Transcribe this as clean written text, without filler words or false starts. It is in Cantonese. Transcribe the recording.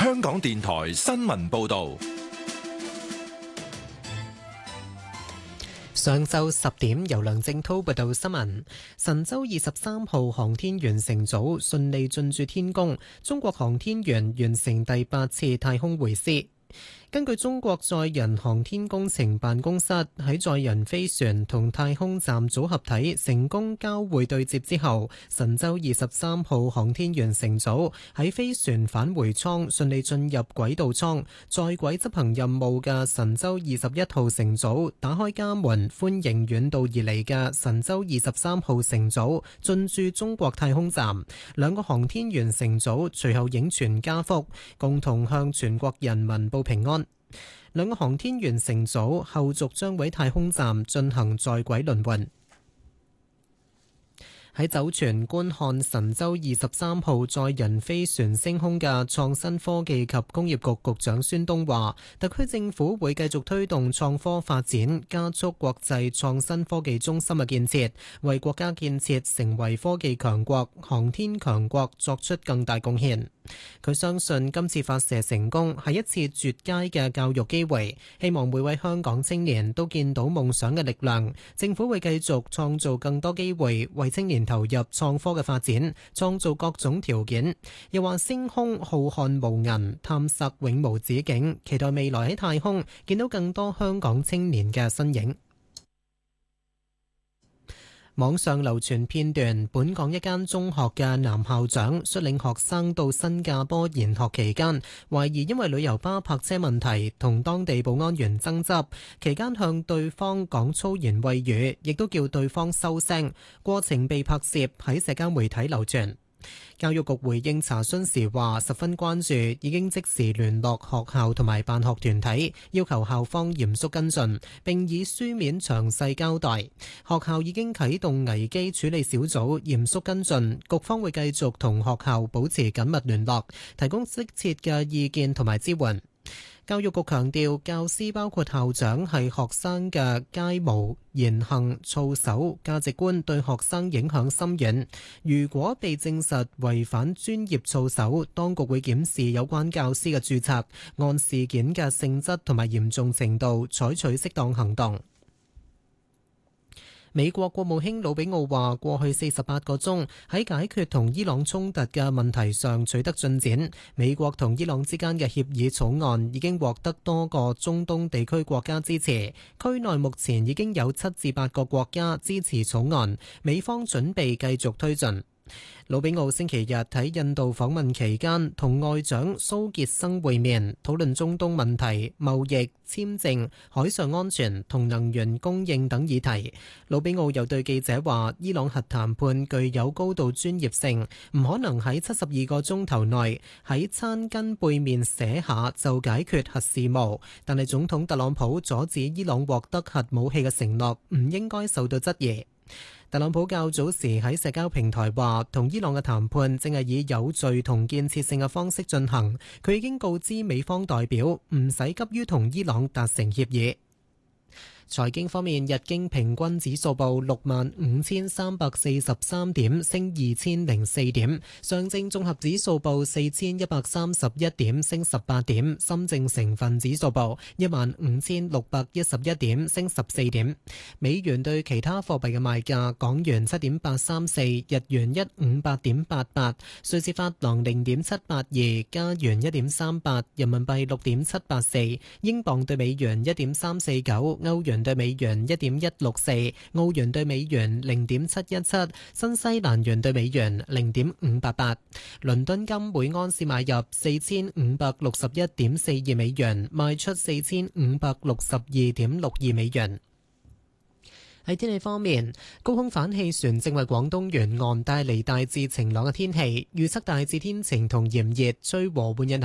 香港電台新聞報道。 上晝10點，由梁正濤報道新聞。神舟23號航天員乘組順利進駐天宮，中國航天員完成第8次太空會師。根據中國載人航天工程辦公室喺載人飛船同太空站組合體成功交會對接之後，神舟23號航天員乘組喺飛船返回艙順利進入軌道艙，在軌執行任務嘅神舟21號乘組打開家門，歡迎遠道而嚟嘅神舟23號乘組進駐中國太空站。兩個航天員乘組隨後影全家福，共同向全國人民報平安。兩個航天員乘組後續將喺太空站進行在軌輪換。喺酒泉觀看神舟23號載人飛船升空嘅創新科技及工業局局長孫東話，特區政府會繼續推動創科發展，加速國際創新科技中心嘅建設，為國家建設成為科技強國、航天強國作出更大貢獻。佢相信今次發射成功係一次絕佳嘅教育機會，希望每位香港青年都見到夢想嘅力量。政府會繼續創造更多機會，為青年投入創科嘅發展，創造各種條件。又話星空浩瀚無垠，探索永無止境，期待未來喺太空見到更多香港青年嘅身影。網上流傳片段，本港一間中學嘅男校長率領學生到新加坡研學期間，懷疑因為旅遊巴泊車問題同當地保安員爭執，期間向對方講粗言穢語，亦都叫對方收聲，過程被拍攝喺社交媒體流傳。教育局回應查詢時話，十分關注，已經即時聯絡學校同埋辦學團體，要求校方嚴肅跟進，並以書面詳細交代。學校已經啟動危機處理小組，嚴肅跟進，局方會繼續同學校保持緊密聯絡，提供適切嘅意見同埋支援。教育局強調，教師包括校長係學生嘅楷模、言行、操守、價值觀對學生影響深遠。如果被證實違反專業操守，當局會檢視有關教師嘅註冊，按事件嘅性質同埋嚴重程度採取適當行動。美國國務卿魯比奧話，過去48個鐘喺解決同伊朗衝突嘅問題上取得進展。美國同伊朗之間嘅協議草案已經獲得多個中東地區國家支持，區內目前已經有7至8個國家支持草案，美方準備繼續推進。魯比奧星期日喺印度訪問期間，同外長蘇傑生會面，討論中東問題、貿易、簽證、海上安全同能源供應等議題。魯比奧又對記者話，伊朗核談判具有高度專業性，唔可能喺72個鐘頭內喺餐巾背面寫下就解決核事務。但係總統特朗普阻止伊朗獲得核武器嘅承諾，唔應該受到質疑。特朗普較早時喺社交平台話，同伊朗嘅談判正係以有序同建設性嘅方式進行。佢已經告知美方代表，唔使急於同伊朗達成協議。財經方面，日經平均指數報65,343點，升2004點；上證綜合指數報4131點，升18點；深證成分指數報15,611點，升14點。美元對其他貨幣嘅賣價：港元7.834，日元158.88，瑞士法郎0.782，加元1.38，人民幣6.784，英鎊對美元1.349，歐元對美元1.164，澳元對美元0.717，新西蘭元對美元0.588。倫敦金每安士買入4561.42美元，賣出4562.62美元。喺天氣方面，高空反氣旋正為廣東沿岸帶嚟大致晴朗嘅天氣，預測大致天晴同炎熱，吹和緩日